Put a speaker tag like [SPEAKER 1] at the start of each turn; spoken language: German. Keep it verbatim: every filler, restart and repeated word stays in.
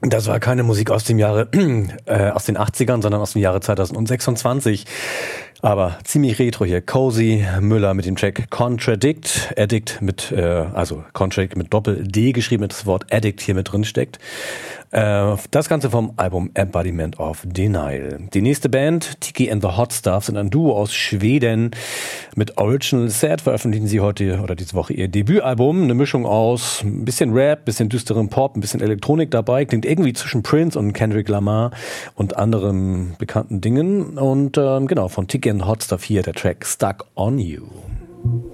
[SPEAKER 1] Das war keine Musik aus dem Jahre, äh, aus den achtzigern, sondern aus dem Jahre zweitausendsechsundzwanzig. Aber ziemlich retro hier. Cozy Müller mit dem Track Contradict. Addict mit, äh, also Contradict mit Doppel-D geschrieben, das Wort Addict hier mit drin steckt. Äh, das Ganze vom Album Embodiment of Denial. Die nächste Band, Tiki and the Hot Stuff, sind ein Duo aus Schweden. Mit Original Sad veröffentlichen sie heute oder diese Woche ihr Debütalbum. Eine Mischung aus ein bisschen Rap, ein bisschen düsterem Pop, ein bisschen Elektronik dabei. Klingt irgendwie zwischen Prince und Kendrick Lamar und anderen bekannten Dingen. Und ähm, genau, von Tiki and the Hot Stuff hier der Track Stuck on You.